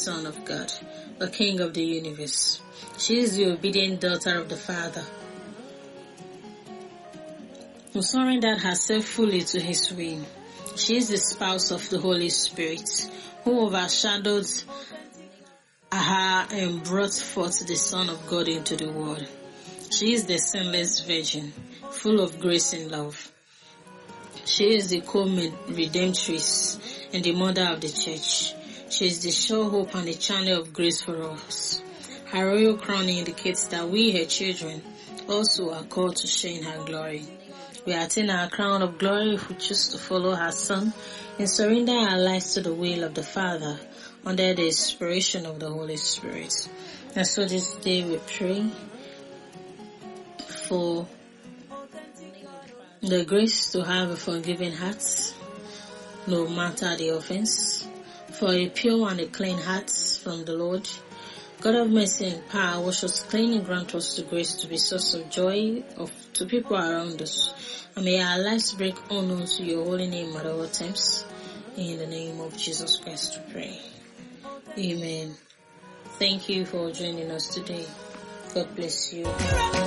Son of God, the King of the universe. She is the obedient daughter of the Father, who surrendered herself fully to His will. She is the spouse of the Holy Spirit, who overshadowed her and brought forth the Son of God into the world. She is the sinless Virgin, full of grace and love. She is the co-redemptress and the mother of the Church. She is the sure hope and the channel of grace for us. Her royal crown indicates that we, her children, also are called to share in her glory. We attain our crown of glory if we choose to follow her Son and surrender our lives to the will of the Father under the inspiration of the Holy Spirit. And so this day we pray for the grace to have a forgiving heart, no matter the offense, for a pure and a clean heart from the Lord. God of mercy and power, wash us clean and grant us the grace to be source of joy to people around us. And may our lives break honor to your holy name at all times. In the name of Jesus Christ we pray. Amen. Thank you for joining us today. God bless you.